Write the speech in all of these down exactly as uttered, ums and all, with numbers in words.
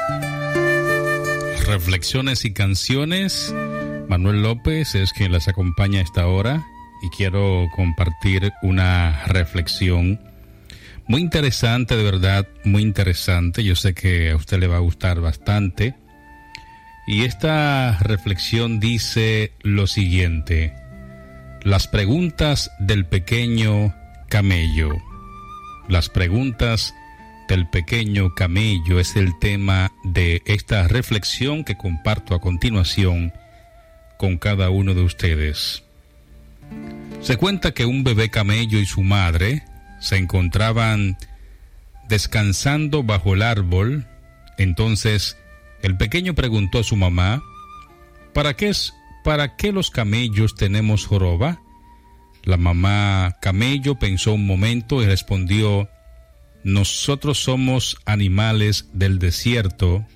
Reflexiones y canciones. Manuel López es quien las acompaña a esta hora y quiero compartir una reflexión muy interesante, de verdad, muy interesante. Yo sé que a usted le va a gustar bastante. Y esta reflexión dice lo siguiente: las preguntas del pequeño camello. Las preguntas del pequeño camello es el tema de esta reflexión que comparto a continuación con cada uno de ustedes. Se cuenta que un bebé camello y su madre se encontraban descansando bajo el árbol. Entonces el pequeño preguntó a su mamá: ¿Para qué es, para qué los camellos tenemos joroba? La mamá camello pensó un momento y respondió: nosotros somos animales del desierto,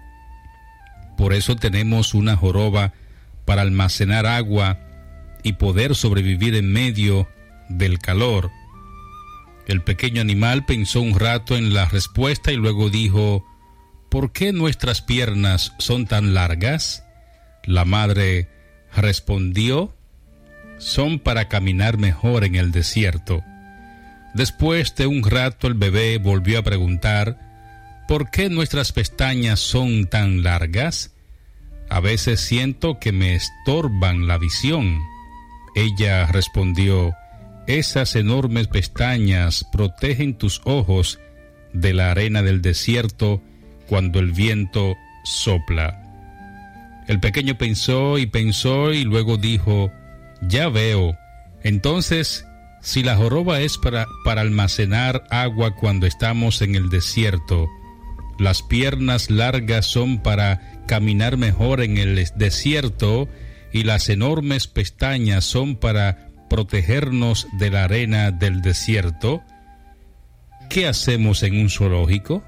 por eso tenemos una joroba para almacenar agua y poder sobrevivir en medio del calor. El pequeño animal pensó un rato en la respuesta y luego dijo: ¿por qué nuestras piernas son tan largas? La madre respondió: son para caminar mejor en el desierto. Después de un rato el bebé volvió a preguntar: ¿por qué nuestras pestañas son tan largas? A veces siento que me estorban la visión. Ella respondió: esas enormes pestañas protegen tus ojos de la arena del desierto cuando el viento sopla. El pequeño pensó y pensó y luego dijo: ya veo. Entonces, si la joroba es para, para almacenar agua cuando estamos en el desierto, las piernas largas son para caminar mejor en el desierto y las enormes pestañas son para protegernos de la arena del desierto, ¿qué hacemos en un zoológico?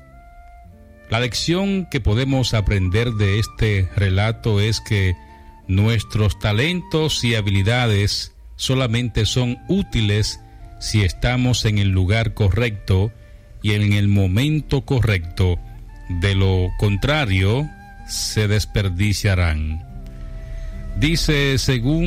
La lección que podemos aprender de este relato es que nuestros talentos y habilidades solamente son útiles si estamos en el lugar correcto y en el momento correcto. De lo contrario, se desperdiciarán. Dice, según